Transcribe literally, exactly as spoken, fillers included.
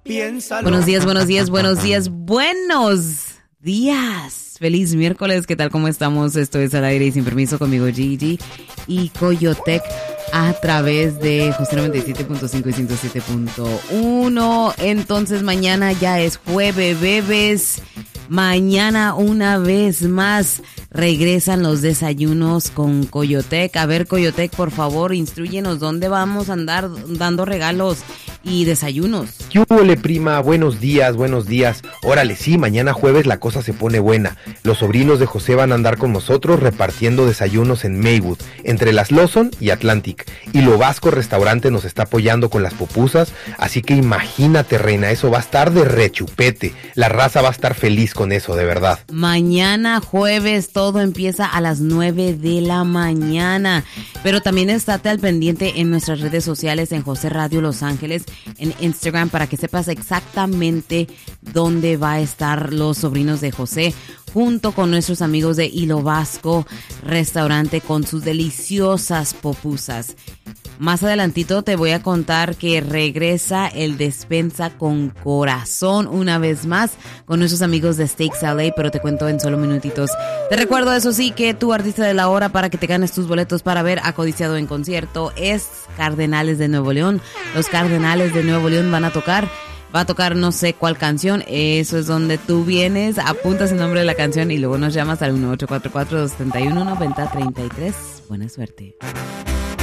Piénsalo. Buenos días, buenos días, buenos días, buenos días. Feliz miércoles, ¿qué tal? ¿Cómo estamos? Esto es Al Aire y Sin Permiso conmigo, Gigi y Coyotec a través de José noventa y siete punto cinco y ciento siete punto uno. Entonces mañana ya es jueves, bebés. Mañana una vez más regresan los desayunos con Coyotec. A ver, Coyotec, por favor, instrúyenos dónde vamos a andar dando regalos y desayunos. ¿Qué hubole, prima? Buenos días, buenos días. Órale, sí, mañana jueves la cosa se pone buena. Los sobrinos de José van a andar con nosotros repartiendo desayunos en Maywood, entre las Lawson y Atlantic. Y Lo Vasco Restaurante nos está apoyando con las pupusas, así que imagínate, reina, eso va a estar de rechupete. La raza va a estar feliz con eso, de verdad. Mañana jueves todo empieza a las nueve de la mañana, pero también estate al pendiente en nuestras redes sociales, en José Radio Los Ángeles, en Instagram, para que sepas exactamente dónde va a estar los sobrinos de José, junto con nuestros amigos de Lo Vasco Restaurante con sus deliciosas pupusas. Más adelantito te voy a contar que regresa el Despensa con Corazón una vez más con nuestros amigos de Steaks L A, pero te cuento en solo minutitos. Te recuerdo, eso sí, que tu artista de la hora para que te ganes tus boletos para ver a Codiciado en concierto es Cardenales de Nuevo León. Los Cardenales de Nuevo León van a tocar. Va a tocar no sé cuál canción, eso es donde tú vienes, apuntas el nombre de la canción y luego nos llamas al uno ocho cuatro cuatro, dos uno uno, nueve cero tres tres. Buena suerte.